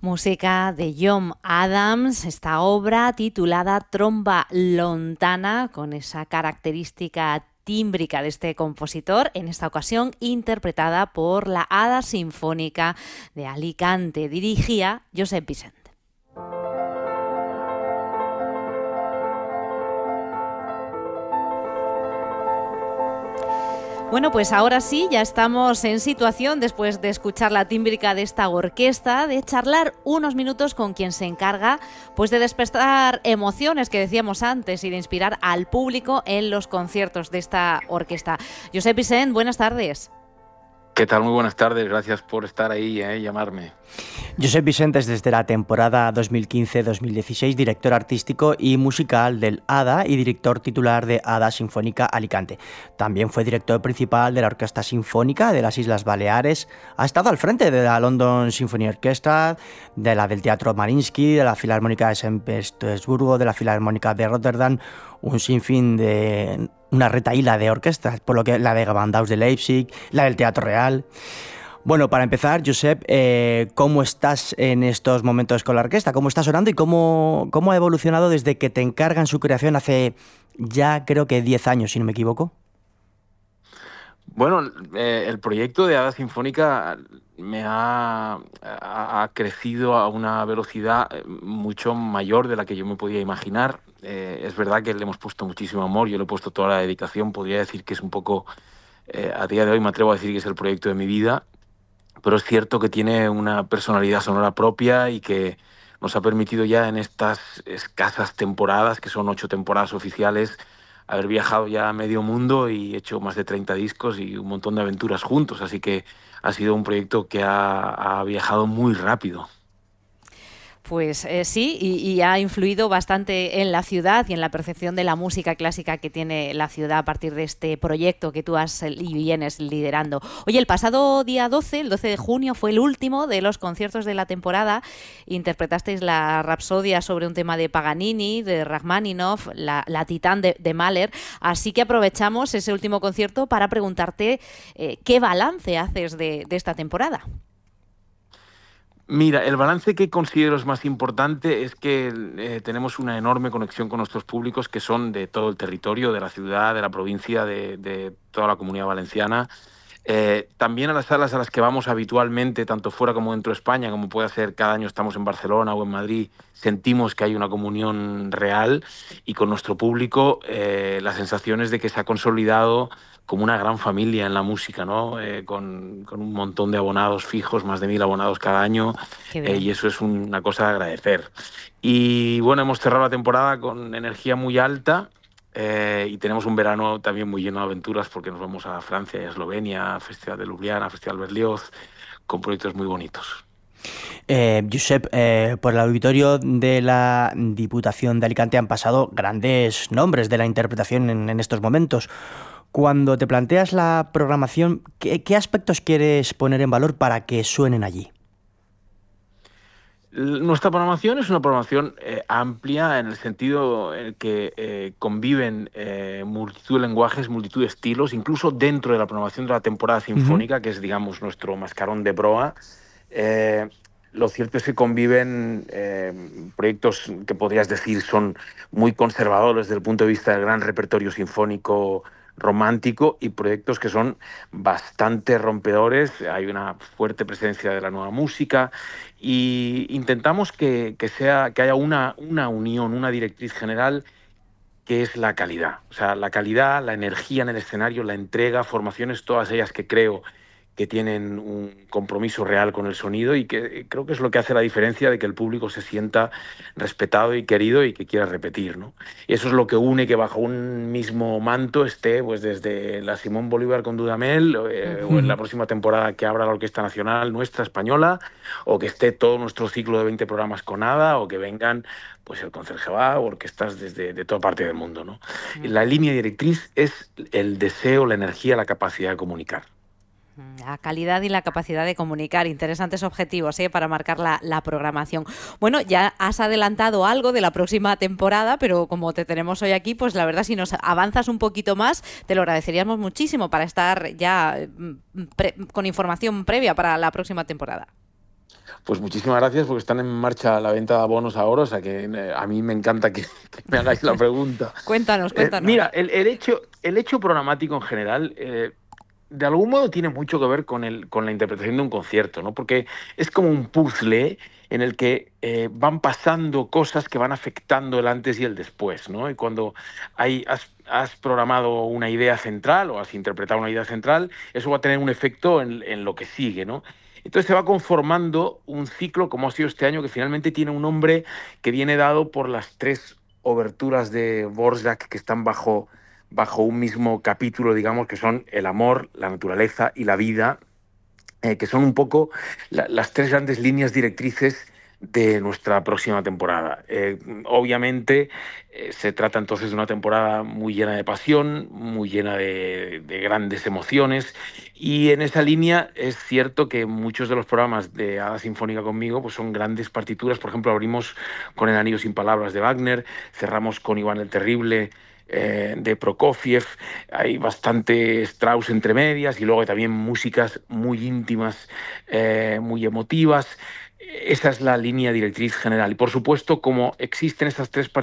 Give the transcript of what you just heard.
Música de John Adams, esta obra titulada Tromba Lontana, con esa característica tímbrica de este compositor, en esta ocasión interpretada por la Hada Sinfónica de Alicante. Dirigía Josep Vicent. Bueno, pues ahora sí, ya estamos en situación, después de escuchar la tímbrica de esta orquesta, de charlar unos minutos con quien se encarga pues de despertar emociones, que decíamos antes, y de inspirar al público en los conciertos de esta orquesta. Josep Vicent, buenas tardes. ¿Qué tal? Muy buenas tardes, gracias por estar ahí y llamarme. Josep Vicent es desde la temporada 2015-2016 director artístico y musical del Hada y director titular de Hada Sinfónica Alicante. También fue director principal de la Orquesta Sinfónica de las Islas Baleares. Ha estado al frente de la London Symphony Orchestra, de la del Teatro Mariinsky, de la Filarmónica de San Petersburgo, de la Filarmónica de Rotterdam, un sinfín de una retahíla de orquestas, por lo que la de Gewandhaus de Leipzig, la del Teatro Real. Bueno, para empezar, Josep, ¿cómo estás en estos momentos con la orquesta? ¿Cómo está sonando y cómo ha evolucionado desde que te encargan su creación hace ya creo que 10 años, si no me equivoco? Bueno, el proyecto de Hada Sinfónica ha crecido a una velocidad mucho mayor de la que yo me podía imaginar. Es verdad que le hemos puesto muchísimo amor, yo le he puesto toda la dedicación. Podría decir que es un poco, a día de hoy me atrevo a decir que es el proyecto de mi vida, pero es cierto que tiene una personalidad sonora propia y que nos ha permitido ya en estas escasas temporadas, que son 8 temporadas oficiales, haber viajado ya a medio mundo y hecho más de 30 discos y un montón de aventuras juntos. Así que ha sido un proyecto que ha viajado muy rápido. Pues sí, y ha influido bastante en la ciudad y en la percepción de la música clásica que tiene la ciudad a partir de este proyecto que tú has y vienes liderando. Oye, el pasado día 12, el 12 de junio, fue el último de los conciertos de la temporada. Interpretasteis la Rapsodia sobre un tema de Paganini, de Rachmaninoff, la Titán de Mahler. Así que aprovechamos ese último concierto para preguntarte qué balance haces de esta temporada. Mira, el balance que considero es más importante es que tenemos una enorme conexión con nuestros públicos, que son de todo el territorio, de la ciudad, de la provincia, de toda la Comunidad Valenciana. También a las salas a las que vamos habitualmente, tanto fuera como dentro de España, como puede ser cada año estamos en Barcelona o en Madrid, sentimos que hay una comunión real, y con nuestro público la sensación es de que se ha consolidado como una gran familia en la música, ¿no? Con un montón de abonados fijos, más de 1000 abonados cada año, y eso es una cosa de agradecer. Y bueno, hemos cerrado la temporada con energía muy alta, y tenemos un verano también muy lleno de aventuras, porque nos vamos a Francia y a Eslovenia, Festival de Ljubljana, Festival Berlioz, con proyectos muy bonitos. Josep, por el auditorio de la Diputación de Alicante han pasado grandes nombres de la interpretación en estos momentos. Cuando te planteas la programación, ¿qué aspectos quieres poner en valor para que suenen allí? Nuestra programación es una programación amplia, en el sentido en el que conviven multitud de lenguajes, multitud de estilos, incluso dentro de la programación de la temporada sinfónica, que es, digamos, nuestro mascarón de proa. Lo cierto es que conviven proyectos que podrías decir son muy conservadores desde el punto de vista del gran repertorio sinfónico romántico, y proyectos que son bastante rompedores. Hay una fuerte presencia de la nueva música, y intentamos que haya una unión, una directriz general, que es la calidad. O sea, la calidad, la energía en el escenario, la entrega, formaciones, todas ellas que creo que tienen un compromiso real con el sonido, y que creo que es lo que hace la diferencia de que el público se sienta respetado y querido y que quiera repetir, ¿no? Y eso es lo que une que bajo un mismo manto esté, pues, desde la Simón Bolívar con Dudamel, o en la próxima temporada que abra la Orquesta Nacional nuestra española, o que esté todo nuestro ciclo de 20 programas con Hada, o que vengan pues el Concertgebouw, orquestas de toda parte del mundo, ¿no? La línea directriz es el deseo, la energía, la capacidad de comunicar. La calidad y la capacidad de comunicar, interesantes objetivos para marcar la programación. Bueno, ya has adelantado algo de la próxima temporada, pero como te tenemos hoy aquí, pues la verdad, si nos avanzas un poquito más, te lo agradeceríamos muchísimo para estar ya con información previa para la próxima temporada. Pues muchísimas gracias porque están en marcha la venta de abonos ahora, o sea que a mí me encanta que me hagáis la pregunta. Cuéntanos, Mira, cuéntanos. el hecho programático en general, de algún modo tiene mucho que ver con la interpretación de un concierto, ¿no? Porque es como un puzzle en el que van pasando cosas que van afectando el antes y el después, ¿no? Y cuando has programado una idea central o has interpretado una idea central, eso va a tener un efecto en lo que sigue, ¿no? Entonces se va conformando un ciclo, como ha sido este año, que finalmente tiene un nombre que viene dado por las tres oberturas de Dvorak que están bajo un mismo capítulo, digamos, que son el amor, la naturaleza y la vida, que son un poco las tres grandes líneas directrices de nuestra próxima temporada. Obviamente se trata entonces de una temporada muy llena de pasión, muy llena de grandes emociones, y en esa línea es cierto que muchos de los programas de Hada Sinfónica conmigo pues son grandes partituras. Por ejemplo, abrimos con El Anillo sin palabras de Wagner, cerramos con Iván el Terrible de Prokofiev, hay bastante Strauss entre medias y luego hay también músicas muy íntimas, muy emotivas. Esa es la línea directriz general. Y por supuesto, como existen estas tres